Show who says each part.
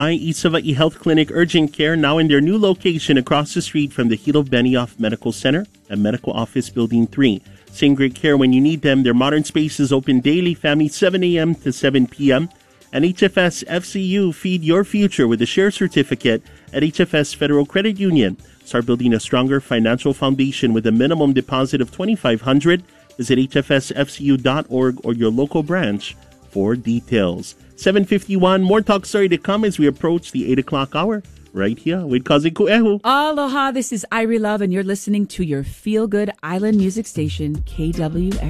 Speaker 1: Isavai Health Clinic Urgent Care now in their new location across the street from the Hilo Benioff Medical Center and Medical Office Building 3. Same great care when you need them. Their modern space is open daily, family 7 a.m. to 7 p.m. And HFS FCU, feed your future with a share certificate at HFS Federal Credit Union. Start building a stronger financial foundation with a minimum deposit of $2,500. Visit hfsfcu.org or your local branch for details. 7:51, more talk story to come as we approach the 8 o'clock hour. Right here with Cousin Kuehu.
Speaker 2: Aloha, this is Irie Love, and you're listening to your feel-good island music station, KWX.